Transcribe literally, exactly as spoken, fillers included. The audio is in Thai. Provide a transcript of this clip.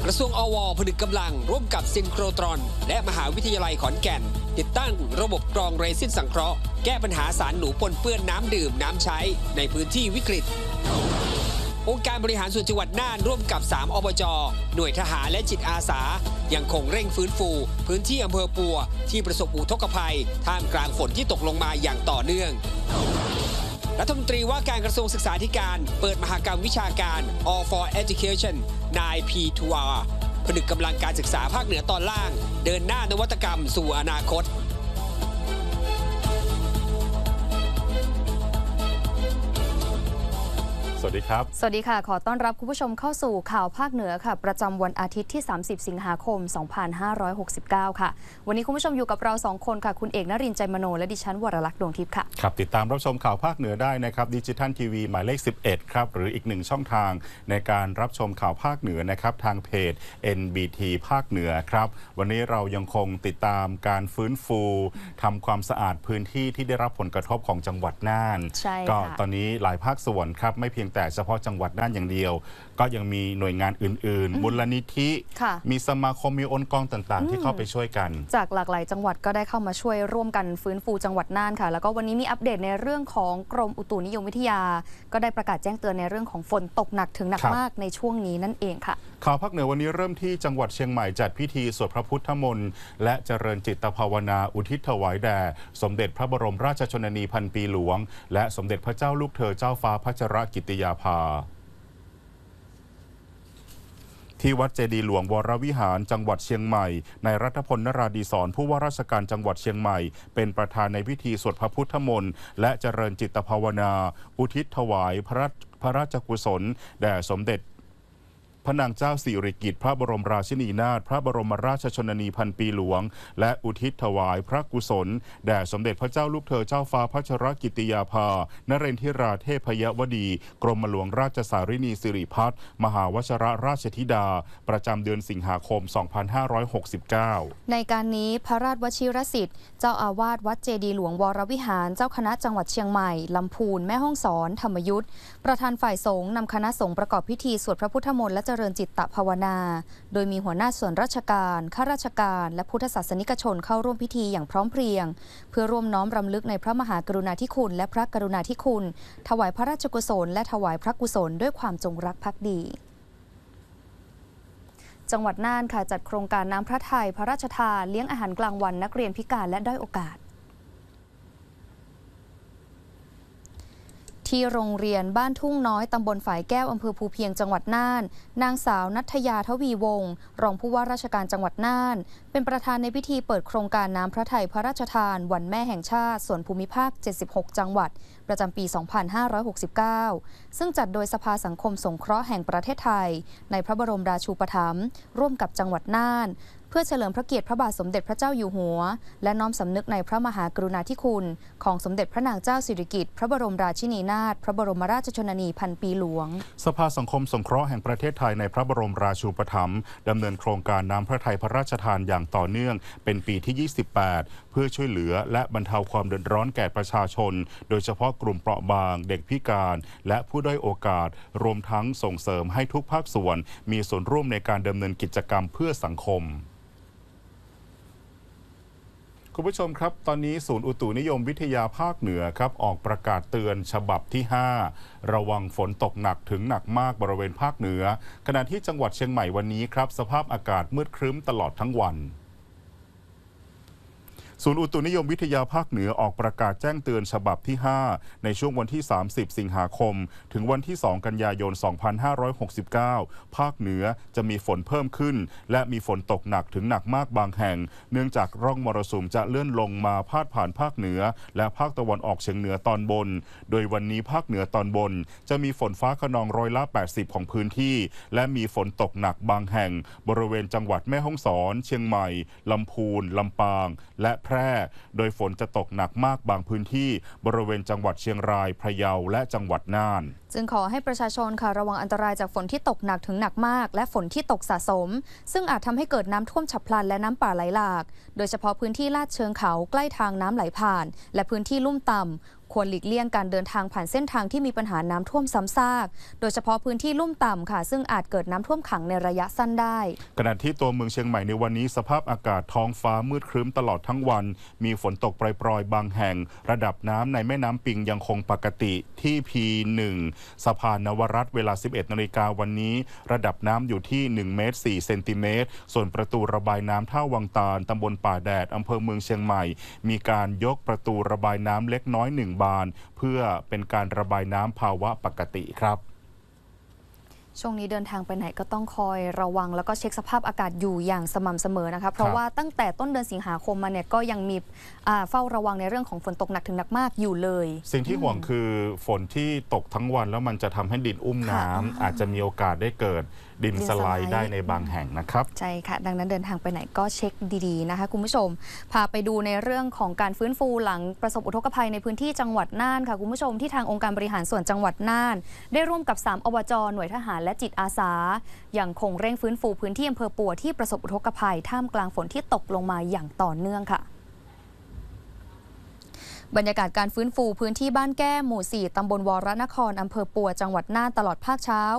กระทรวงอว.ผนึกกำลังร่วมกับซินโครตรอนและมหาวิทยาลัยขอนแก่นติดตั้งระบบกรองเรซินสังเคราะห์แก้ปัญหาสารหนูปนเปื้อนน้ำดื่มน้ำใช้ในพื้นที่วิกฤตองค์การบริหารส่วนจังหวัดน่านร่วมกับสามอบจ.หน่วยทหารและจิตอาสายังคงเร่งฟื้นฟูพื้นที่อำเภอปัวที่ประสบอุทกภัยท่ามกลางฝนที่ตกลงมาอย่างต่อเนื่องรัฐมนตรีว่าการกระทรวงศึกษาธิการเปิดมหกรรมวิชาการ All for Education ไนน์ พี ทู อาร์ ผนึกกำลังการศึกษาภาคเหนือตอนล่างเดินหน้านวัตกรรมสู่อนาคตสวัสดีครับสวัสดีค่ะขอต้อนรับคุณผู้ชมเข้าสู่ข่าวภาคเหนือค่ะประจำวันอาทิตย์ที่สามสิบสิงหาคมสองพันห้าร้อยหกสิบเก้าค่ะวันนี้คุณผู้ชมอยู่กับเราสองคนค่ะคุณเอกนรินทร์ใจมโนและดิฉันวรลักษณ์ดวงทิพย์ค่ะครับติดตามรับชมข่าวภาคเหนือได้นะครับดิจิทัลทีวีหมายเลขสิบเอ็ดครับหรืออีกหนึ่งช่องทางในการรับชมข่าวภาคเหนือนะครับทางเพจ เอ็น บี ที ภาคเหนือครับวันนี้เรายังคงติดตามการฟื้นฟูทำความสะอาดพื้นที่ที่ได้รับผลกระทบของจังหวัดน่านก็ตอนนี้หลายภาคส่วนครับไม่เพียงแต่เฉพาะจังหวัดน่านอย่างเดียวก็ยังมีหน่วยงานอื่นๆมูลนิธิมีสมาคมมีองค์กรต่างๆที่เข้าไปช่วยกันจากหลากหลายจังหวัดก็ได้เข้ามาช่วยร่วมกันฟื้นฟูจังหวัดน่านค่ะแล้วก็วันนี้มีอัปเดตในเรื่องของกรมอุตุนิยมวิทยาก็ได้ประกาศแจ้งเตือนในเรื่องของฝนตกหนักถึงหนักมากในช่วงนี้นั่นเองค่ะข่าวภาคเหนือวันนี้เริ่มที่จังหวัดเชียงใหม่จัดพิธีสวดพระพุทธมนต์และเจริญจิตภาวนาอุทิศถวายแด่สมเด็จพระบรมราชชนนีพันปีหลวงและสมเด็จพระเจ้าลูกเธอเจ้าฟ้าพัชรกิติยาภาที่วัดเจดีย์หลวงวรวิหารจังหวัดเชียงใหม่นายรัฐพลนราดีศรผู้ว่าราชการจังหวัดเชียงใหม่เป็นประธานในพิธีสวดพระพุทธมนต์และเจริญจิตภาวนาอุทิศถวายพระพระราชกุศลแด่สมเด็จพระนางเจ้าสิริกิติ์พระบรมราชินีนาถพระบรมราชชนนีพันปีหลวงและอุทิศถวายพระกุศลแด่สมเด็จพระเจ้าลูกเธอเจ้าฟ้าพัชรกิติยาภานเรนทิราเทพยวดีกรมหลวงราชสารินีสิริพัฒน์มหาวชรราชธิดาประจำเดือนสิงหาคมสองพันห้าร้อยหกสิบเก้าในการนี้พระราชวชิรสิทธิ์เจ้าอาวาสวัดเจดีย์หลวงวรวิหารเจ้าคณะจังหวัดเชียงใหม่ลำพูนแม่ฮ่องสอนธรรมยุทธประธานฝ่ายสงฆ์นำคณะสงฆ์ประกอบพิธีสวดพระพุทธมนต์และเจริญจิตตภาวนาโดยมีหัวหน้าส่วนราชการข้าราชการและพุทธศาสนิกชนเข้าร่วมพิธีอย่างพร้อมเพรียงเพื่อร่วมน้อมรำลึกในพระมหากรุณาธิคุณและพระกรุณาธิคุณถวายพระราชกุศลและถวายพระกุศลด้วยความจงรักภักดีจังหวัดน่านค่ะจัดโครงการน้ำพระทัยพระราชทานเลี้ยงอาหารกลางวันนักเรียนพิการและด้อยโอกาสที่โรงเรียนบ้านทุ่งน้อยตำบลฝายแก้วอำเภอภูเพียงจังหวัดน่านนางสาวณัฐยาทวีวงศ์รองผู้ว่าราชการจังหวัดน่านเป็นประธานในพิธีเปิดโครงการน้ำพระทัยพระราชทานวันแม่แห่งชาติส่วนภูมิภาคเจ็ดสิบหกจังหวัดประจำปีสองพันห้าร้อยหกสิบเก้าซึ่งจัดโดยสภาสังคมสงเคราะห์แห่งประเทศไทยในพระบรมราชูปถัมภ์ร่วมกับจังหวัดน่านเพื่อเฉลิมพระเกียรติพระบาทสมเด็จพระเจ้าอยู่หัวและน้อมสำนึกในพระมหากรุณาธิคุณของสมเด็จพระนางเจ้าสิริกิติ์พระบรมราชินีนาถพระบรมราชชนนีพันปีหลวงสภาสังคมสงเคราะห์แห่งประเทศไทยในพระบรมราชูปถัมภ์ดำเนินโครงการน้ำพระทัยพระราชทานอย่างต่อเนื่องเป็นปีที่ยี่สิบแปดเพื่อช่วยเหลือและบรรเทาความเดือดร้อนแก่ประชาชนโดยเฉพาะกลุ่มเปราะบางเด็กพิการและผู้ด้อยโอกาสรวมทั้งส่งเสริมให้ทุกภาคส่วนมีส่วนร่วมในการดำเนินกิจกรรมเพื่อสังคมคุณผู้ชมครับตอนนี้ศูนย์อุตุนิยมวิทยาภาคเหนือครับออกประกาศเตือนฉบับที่ห้าระวังฝนตกหนักถึงหนักมากบริเวณภาคเหนือขณะที่จังหวัดเชียงใหม่วันนี้ครับสภาพอากาศมืดครึ้มตลอดทั้งวันศูนย์อุตุนิยมวิทยาภาคเหนือออกประกาศแจ้งเตือนฉบับที่ห้าในช่วงวันที่สามสิบสิงหาคมถึงวันที่สองกันยายนสองพันห้าร้อยหกสิบเก้าภาคเหนือจะมีฝนเพิ่มขึ้นและมีฝนตกหนักถึงหนักมากบางแห่งเนื่องจากร่องมรสุมจะเลื่อนลงมาพาดผ่านภาคเหนือและภาคตะวันออกเฉียงเหนือตอนบนโดยวันนี้ภาคเหนือตอนบนจะมีฝนฟ้าคะนองร้อยละแปดสิบของพื้นที่และมีฝนตกหนักบางแห่งบริเวณจังหวัดแม่ฮ่องสอนเชียงใหม่ลำพูนลำปางและแพร่โดยฝนจะตกหนักมากบางพื้นที่บริเวณจังหวัดเชียงรายพะเยาและจังหวัดน่านจึงขอให้ประชาชนค่ะระวังอันตรายจากฝนที่ตกหนักถึงหนักมากและฝนที่ตกสะสมซึ่งอาจทำให้เกิดน้ำท่วมฉับพลันและน้ำป่าไหลหลากโดยเฉพาะพื้นที่ลาดเชิงเขาใกล้ทางน้ำไหลผ่านและพื้นที่ลุ่มต่ำควรหลีกเลี่ยงการเดินทางผ่านเส้นทางที่มีปัญหาน้ำท่วมซ้ำซากโดยเฉพาะพื้นที่ลุ่มต่ำค่ะซึ่งอาจเกิดน้ำท่วมขังในระยะสั้นได้ขณะที่ตัวเมืองเชียงใหม่ในวันนี้สภาพอากาศท้องฟ้ามืดครึ้มตลอดทั้งวันมีฝนตกปรอยๆบางแห่งระดับน้ำในแม่น้ำปิงยังคงปกติที่ พี หนึ่ง สะพานนวรัตน์เวลา สิบเอ็ดนาฬิกาวันนี้ระดับน้ำอยู่ที่หนึ่งเมตรสี่เซนติเมตรส่วนประตูระบายน้ำท่าวังตาลตำบลป่าแดดอำเภอเมืองเชียงใหม่มีการยกประตูระบายน้ำเล็กน้อยหนึ่งบานเพื่อเป็นการระบายน้ำภาวะปกติครับช่วงนี้เดินทางไปไหนก็ต้องคอยระวังแล้วก็เช็คสภาพอากาศอยู่อย่างสม่ำเสมอนะคะเพราะว่าตั้งแต่ต้นเดือนสิงหาคมมาเนี่ยก็ยังมีเฝ้าระวังในเรื่องของฝนตกหนักถึงหนักมากอยู่เลยสิ่งที่ห่วงคือฝนที่ตกทั้งวันแล้วมันจะทำให้ดินอุ้มน้ำอาจจะมีโอกาสได้เกิดดินสไลด์ได้ในบางแห่งนะครับใช่ค่ะดังนั้นเดินทางไปไหนก็เช็คดีๆนะคะคุณผู้ชมพาไปดูในเรื่องของการฟื้นฟูหลังประสบอุทกภัยในพื้นที่จังหวัดน่านค่ะคุณผู้ชมที่ทางองค์การบริหารส่วนจังหวัดน่านได้ร่วมกับสามอบจ.หน่วยทหารและจิตอาสายังคงเร่งฟื้นฟูพื้นที่อำเภอปัวที่ประสบอุทกภัยท่ามกลางฝนที่ตกลงมาอย่างต่อเนื่องค่ะบรรยากาศการฟื้นฟูพื้นที่บ้านแก้หมู่สี่ตำบลวรนครอำเภอปัวจังหวัดน่านตลอดภาคเช้า